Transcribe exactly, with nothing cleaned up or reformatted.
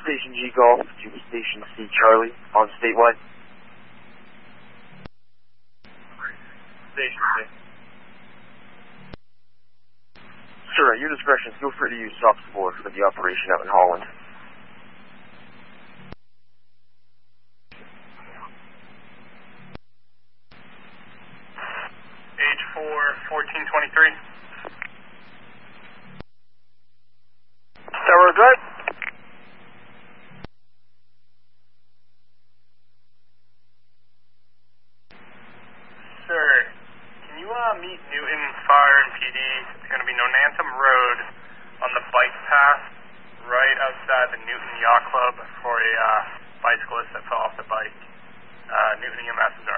Station G Golf to Station C Charlie on statewide. Station C. Sir, at your discretion, feel free to use soft support for the operation out in Holland. H four, fourteen twenty-three. Tower Drive. Sir, can you uh, meet Newton Fire and P D? It's going to be Nonantum Road on the bike path right outside the Newton Yacht Club for a uh, bicyclist that fell off the bike. Uh, Newton E M S is